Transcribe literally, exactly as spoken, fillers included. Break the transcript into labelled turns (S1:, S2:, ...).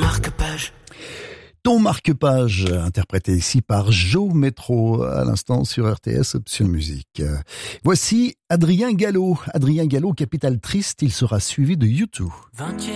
S1: marque-page.
S2: Ton marque-page, interprété ici par Joe Metro, à l'instant sur R T S Option Musique. Voici Adrien Gallo. Adrien Gallo, Capital Triste, il sera suivi de U deux.
S1: vingtième